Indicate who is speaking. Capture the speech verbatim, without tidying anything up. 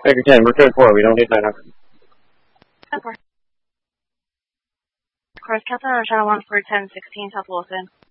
Speaker 1: Baker ten, we're code four, we don't need nine hundred.
Speaker 2: Okay. Course Captain on Channel one for ten sixteen South Wilson.